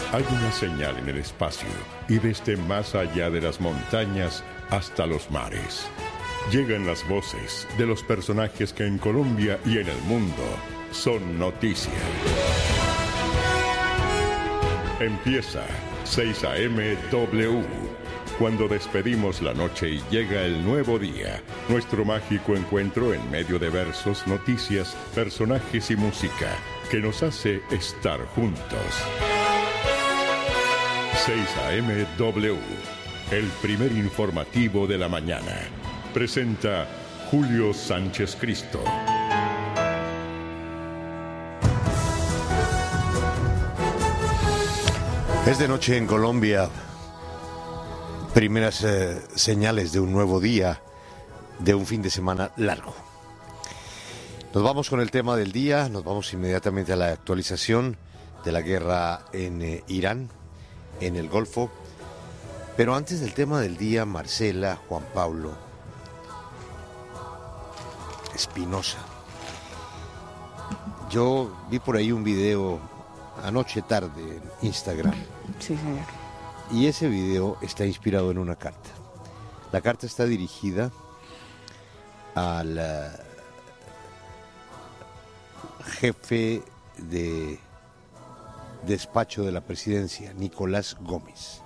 Hay una señal en el espacio y desde más allá de las montañas hasta los mares. Llegan las voces de los personajes que en Colombia y en el mundo son noticia. Empieza 6 a.m. W. Cuando despedimos la noche y llega el nuevo día, nuestro mágico encuentro en medio de versos, noticias, personajes y música que nos hace estar juntos. 6 a.m. W, el primer informativo de la mañana. Presenta Julio Sánchez Cristo. Es de noche en Colombia. Primeras señales de un nuevo día, de un fin de semana largo. Nos vamos con el tema del día, nos vamos inmediatamente a la actualización de la guerra en Irán, en el Golfo. Pero antes del tema del día, Marcela, Juan Pablo, Espinosa. Yo vi por ahí un video anoche tarde en Instagram. Sí, señor. Y ese video está inspirado en una carta. La carta está dirigida al jefe de despacho de la presidencia, Nicolás Gómez.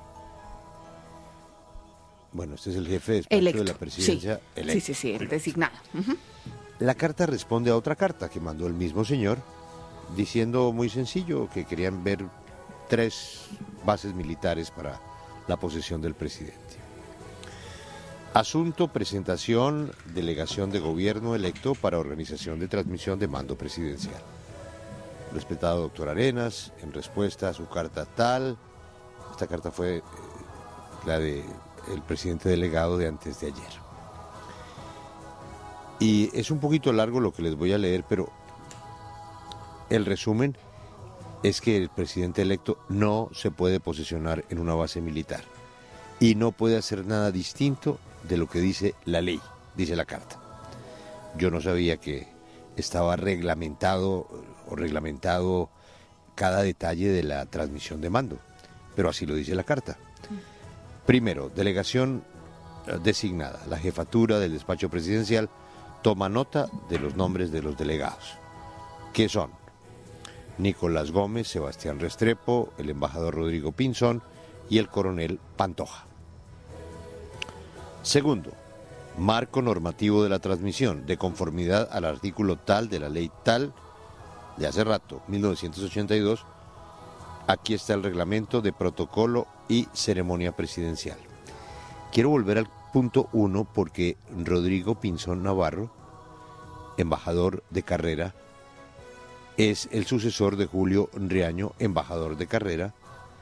Bueno, este es el jefe de despacho Electo. de la presidencia electo. Sí, el designado. Uh-huh. La carta responde a otra carta que mandó el mismo señor, diciendo muy sencillo que querían ver 3 bases militares para la posesión del presidente. Asunto, presentación, delegación de gobierno electo para organización de transmisión de mando presidencial. Respetado doctor Arenas, en respuesta a su carta tal, esta carta fue la del presidente delegado de antes de ayer. Y es un poquito largo lo que les voy a leer, pero el resumen es que el presidente electo no se puede posesionar en una base militar y no puede hacer nada distinto de lo que dice la ley, dice la carta. Yo no sabía que estaba reglamentado cada detalle de la transmisión de mando, pero así lo dice la carta. Primero, delegación designada. La jefatura del despacho presidencial toma nota de los nombres de los delegados, que son Nicolás Gómez, Sebastián Restrepo, el embajador Rodrigo Pinzón y el coronel Pantoja. Segundo, marco normativo de la transmisión, de conformidad al artículo tal de la ley tal de hace rato, 1982. Aquí está el reglamento de protocolo y ceremonia presidencial. Quiero volver al punto 1 porque Rodrigo Pinzón Navarro, embajador de carrera, es el sucesor de Julio Riaño, embajador de carrera,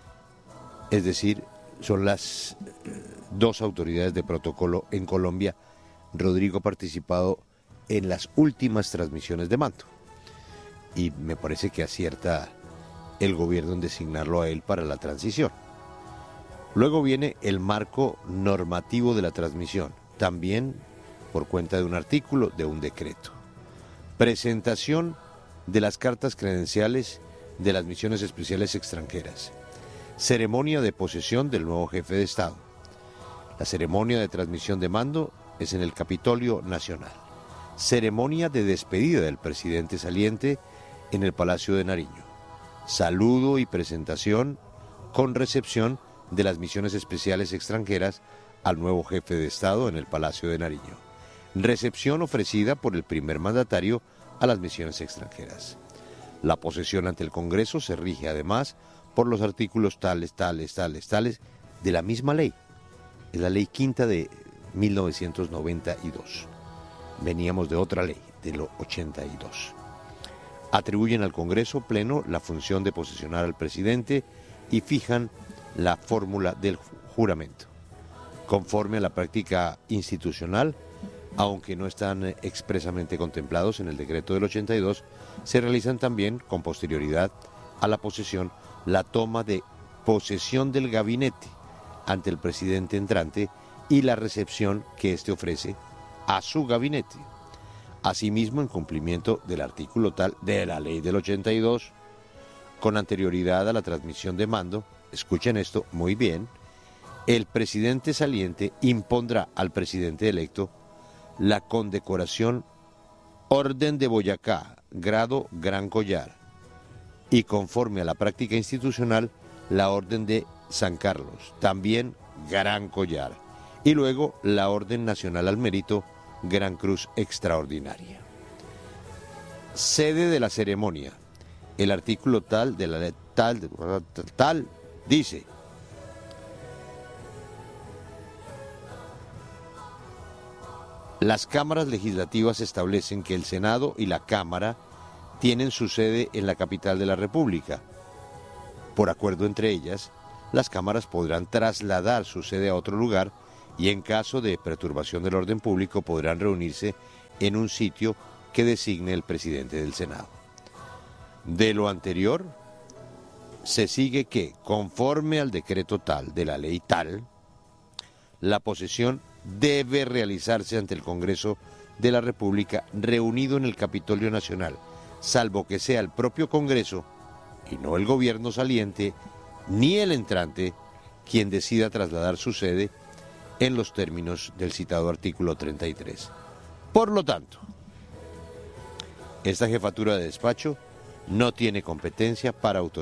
es decir, son las 2 autoridades de protocolo en Colombia. Rodrigo ha participado en las últimas transmisiones de mando y me parece que acierta el gobierno en designarlo a él para la transición. Luego viene el marco normativo de la transmisión, también por cuenta de un artículo de un decreto. Presentación de las cartas credenciales de las misiones especiales extranjeras. Ceremonia de posesión del nuevo jefe de Estado. La ceremonia de transmisión de mando es en el Capitolio Nacional. Ceremonia de despedida del presidente saliente en el Palacio de Nariño. Saludo y presentación con recepción de las misiones especiales extranjeras al nuevo jefe de Estado en el Palacio de Nariño. Recepción ofrecida por el primer mandatario a las misiones extranjeras. La posesión ante el Congreso se rige además por los artículos tales de la misma ley. Es la ley quinta de 1992. Veníamos de otra ley, de lo 82. Atribuyen al Congreso Pleno la función de posesionar al presidente y fijan la fórmula del juramento. Conforme a la práctica institucional, aunque no están expresamente contemplados en el decreto del 82, se realizan también, con posterioridad a la posesión, la toma de posesión del gabinete ante el presidente entrante y la recepción que éste ofrece a su gabinete. Asimismo, en cumplimiento del artículo tal de la ley del 82, con anterioridad a la transmisión de mando, escuchen esto muy bien, el presidente saliente impondrá al presidente electo la condecoración Orden de Boyacá, grado Gran Collar, y conforme a la práctica institucional, la Orden de San Carlos, también Gran Collar, y luego la Orden Nacional al Mérito, Gran Cruz Extraordinaria. Sede de la ceremonia. El artículo tal de la ley tal dice: las cámaras legislativas establecen que el Senado y la Cámara tienen su sede en la capital de la República. Por acuerdo entre ellas, las cámaras podrán trasladar su sede a otro lugar y en caso de perturbación del orden público podrán reunirse en un sitio que designe el presidente del Senado. De lo anterior, se sigue que, conforme al decreto tal de la ley tal, la posesión debe realizarse ante el Congreso de la República reunido en el Capitolio Nacional, salvo que sea el propio Congreso y no el gobierno saliente ni el entrante quien decida trasladar su sede en los términos del citado artículo 33. Por lo tanto, esta jefatura de despacho no tiene competencia para autorizar